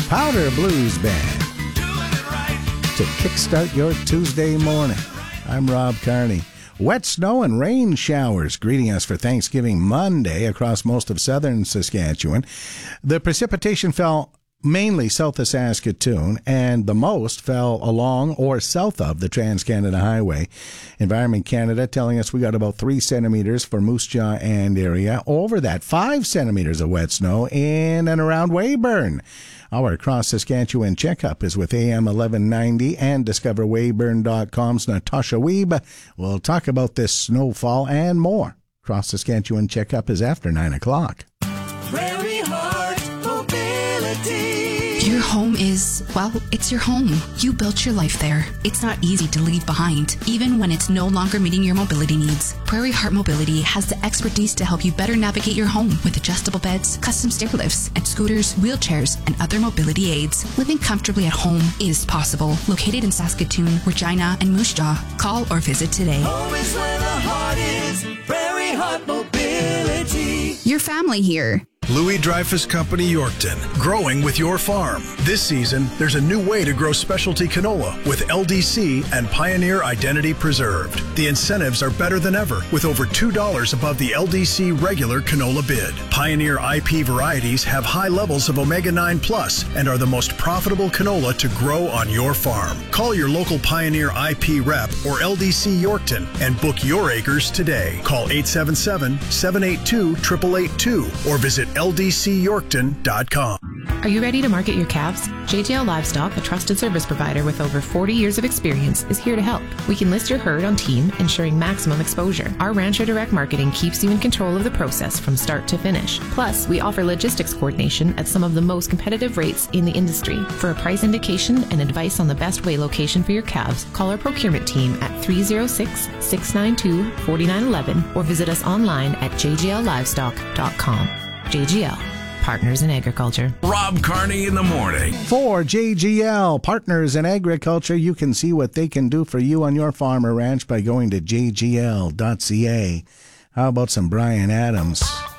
Powder Blues Band to kickstart your Tuesday morning. I'm Rob Carney. Wet snow and rain showers greeting us for Thanksgiving Monday across most of southern Saskatchewan. The precipitation fell mainly south of Saskatoon, and the most fell along or south of the Trans-Canada Highway. Environment Canada telling us we got about 3 centimeters for Moose Jaw and area. Over that, 5 centimeters of wet snow in and around Weyburn. Our Across Saskatchewan checkup is with AM 1190 and DiscoverWeyburn.com's Natasha Wiebe. We'll talk about this snowfall and more. Across Saskatchewan checkup is after 9 o'clock. Prairie Heart Mobility. Your home is, well, it's your home. You built your life there. It's not easy to leave behind, even when it's no longer meeting your mobility needs. Prairie Heart Mobility has the expertise to help you better navigate your home with adjustable beds, custom stair lifts, and scooters, wheelchairs, and other mobility aids. Living comfortably at home is possible. Located in Saskatoon, Regina, and Moose Jaw. Call or visit today. Home is where the heart is. Prairie Heart Mobility. Your family here. Louis Dreyfus Company Yorkton, growing with your farm. This season, there's a new way to grow specialty canola with LDC and Pioneer Identity preserved. The incentives are better than ever, with over $2 above the LDC regular canola bid. Pioneer IP varieties have high levels of omega-9 plus and are the most profitable canola to grow on your farm. Call your local Pioneer IP rep or LDC Yorkton and book your acres today. Call 877-782-8882 or visit ldcyorkton.com. Are you ready to market your calves? JGL Livestock, a trusted service provider with over 40 years of experience, is here to help. We can list your herd on team, ensuring maximum exposure. Our Rancher Direct Marketing keeps you in control of the process from start to finish. Plus, we offer logistics coordination at some of the most competitive rates in the industry. For a price indication and advice on the best way location for your calves, call our procurement team at 306-692-4911 or visit us online at jgllivestock.com. JGL, Partners in Agriculture. Rob Carney in the morning. For JGL, Partners in Agriculture, you can see what they can do for you on your farm or ranch by going to jgl.ca. How about some Bryan Adams?